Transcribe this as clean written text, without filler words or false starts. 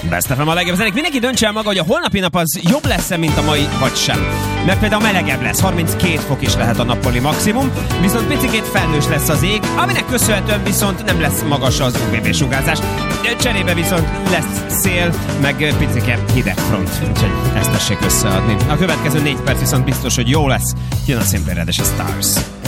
Best FM a legjobb zenék. Mindenki döntse el maga, hogy a holnapi nap az jobb lesz-e, mint a mai, vagy sem. Mert például melegebb lesz, 32 fok is lehet a nappali maximum, viszont picikét felhős lesz az ég, aminek köszönhetően viszont nem lesz magas az UVB-sugárzás. Cserébe viszont lesz szél, meg picike hideg front. Úgyhogy ezt tessék összeadni. A következő 4 perc viszont biztos, hogy jó lesz. Jön a Simply Red és a Stars.